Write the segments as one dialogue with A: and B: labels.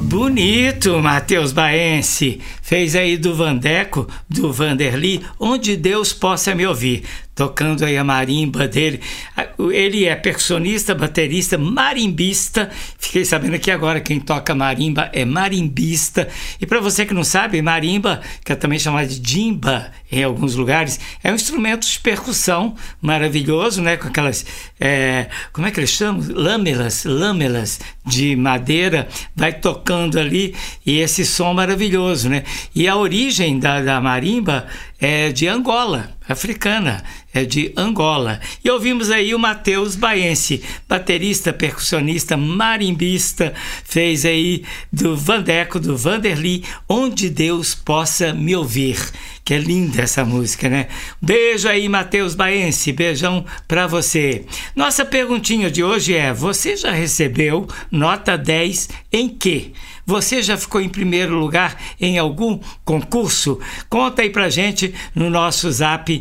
A: Bonito, Matheus Baense. Fez aí do Vandeco, do Vanderly, Onde Deus Possa Me Ouvir. Tocando aí a marimba dele. Ele é percussionista, baterista, marimbista. Fiquei sabendo que agora quem toca marimba é marimbista. E para você que não sabe, marimba, que é também chamada de jimba em alguns lugares, é um instrumento de percussão maravilhoso, né? Com aquelas, como é que eles chamam? Lâmelas de madeira, vai tocando ali, e esse som maravilhoso, né? E a origem da marimba é de Angola, africana, é de Angola. E ouvimos aí o Matheus Baense, baterista, percussionista, marimbista, fez aí do Vandeco, do Vanderly, Onde Deus Possa Me Ouvir. Que é linda essa música, né? Beijo aí, Matheus Baense, beijão pra você. Nossa perguntinha de hoje é: você já recebeu nota 10 em quê? Você já ficou em primeiro lugar em algum concurso? Conta aí pra gente no nosso zap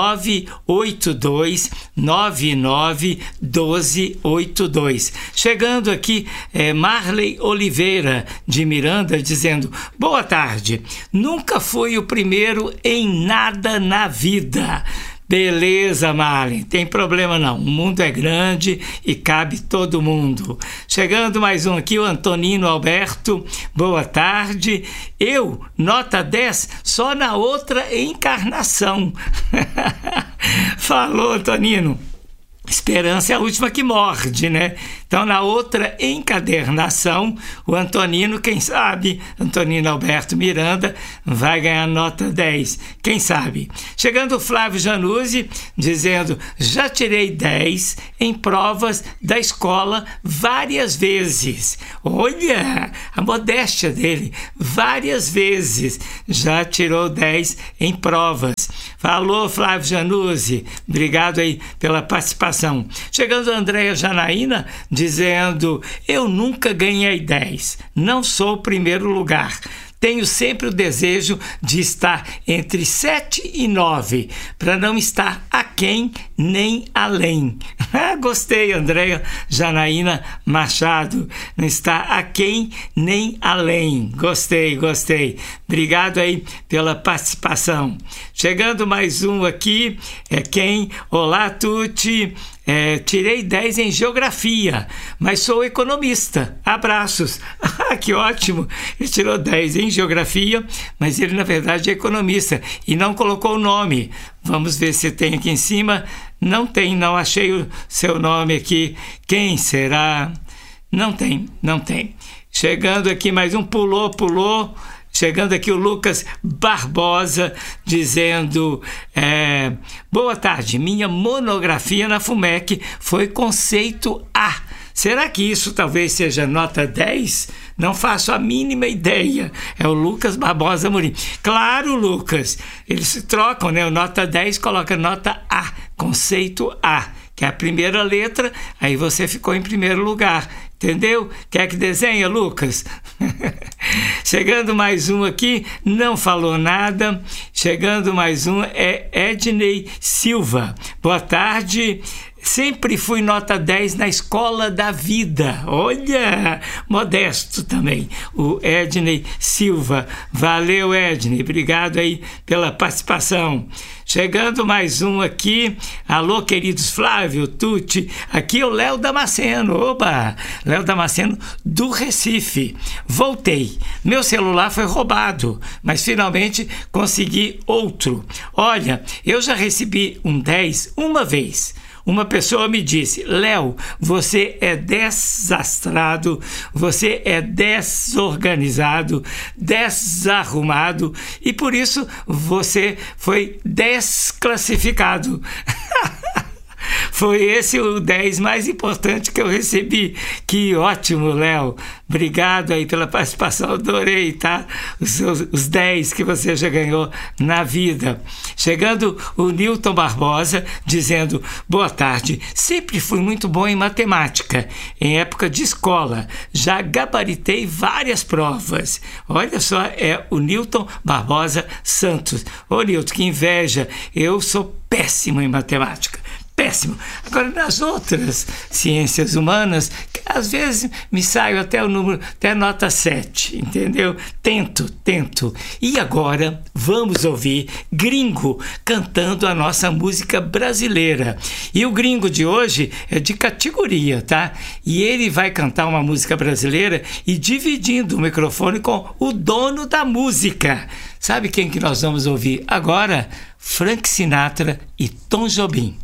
A: 982991282. Chegando aqui, Marley Oliveira de Miranda dizendo: boa tarde, nunca fui o primeiro em nada na vida. Beleza, Marlene, tem problema não, o mundo é grande e cabe todo mundo. Chegando mais um aqui, o Antonino Alberto, boa tarde. Eu, nota 10, só na outra encarnação. Falou, Antonino. Esperança é a última que morde, né? Então, na outra encadernação, o Antonino, quem sabe, Antonino Alberto Miranda, vai ganhar nota 10. Quem sabe? Chegando o Flávio Januzzi, dizendo: já tirei 10 em provas da escola várias vezes. Olha, a modéstia dele, várias vezes já tirou 10 em provas. Falou, Flávio Januzzi, obrigado aí pela participação. Chegando a Andréia Janaína, dizendo: eu nunca ganhei 10, não sou o primeiro lugar. Tenho sempre o desejo de estar entre 7 e 9, para não estar aquém nem além. Gostei, Andréia Janaína Machado. Não está aquém nem além. Gostei. Obrigado aí pela participação. Chegando mais um aqui, Olá, Tuti. Tirei 10 em geografia, mas sou economista. Abraços. Que ótimo. Ele tirou 10 em geografia, mas ele na verdade é economista e não colocou o nome. Vamos ver se tem aqui em cima. Não tem, não achei o seu nome aqui. Quem será? Não tem. Chegando aqui mais um, pulou. Chegando aqui o Lucas Barbosa, dizendo: boa tarde, minha monografia na FUMEC foi conceito A. Será que isso talvez seja nota 10? Não faço a mínima ideia. É o Lucas Barbosa Murim. Claro, Lucas, eles se trocam, né? O nota 10 coloca nota A, conceito A, que é a primeira letra, aí você ficou em primeiro lugar. Entendeu? Quer que desenha, Lucas? Chegando mais um aqui, não falou nada. Chegando mais um, é Ednei Silva. Boa tarde. Sempre fui nota 10 na escola da vida. Olha, modesto também, o Ednei Silva. Valeu, Ednei. Obrigado aí pela participação. Chegando mais um aqui. Alô, queridos Flávio, Tuti. Aqui é o Léo Damasceno. Oba! Léo Damasceno do Recife. Voltei. Meu celular foi roubado, mas finalmente consegui outro. Olha, eu já recebi um 10 uma vez. Uma pessoa me disse: Léo, você é desastrado, você é desorganizado, desarrumado e por isso você foi desclassificado. Foi esse o 10 mais importante que eu recebi. Que ótimo, Léo. Obrigado aí pela participação, adorei, tá? Os 10 que você já ganhou na vida. Chegando o Newton Barbosa, dizendo: boa tarde, sempre fui muito bom em matemática, em época de escola, já gabaritei várias provas. Olha só, é o Newton Barbosa Santos. Ô Newton, que inveja, eu sou péssimo em matemática. péssimo. Agora, nas outras ciências humanas, às vezes me saio até o número, até nota 7, entendeu? Tento. E agora vamos ouvir Gringo cantando a nossa música brasileira. E o Gringo de hoje é de categoria, tá? E ele vai cantar uma música brasileira e dividindo o microfone com o dono da música. Sabe quem que nós vamos ouvir agora? Frank Sinatra e Tom Jobim.